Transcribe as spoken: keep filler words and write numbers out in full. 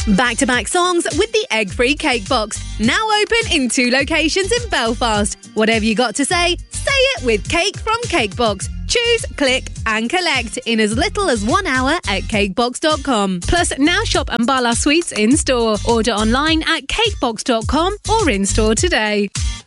Back-to-back songs with the egg-free cake box. Now open in two locations in Belfast. Whatever you got to say, say it with Cake from Cakebox. Choose, click and collect in as little as one hour at cakebox dot com. Plus, now shop Ambala Sweets in-store. Order online at cakebox dot com or in-store today.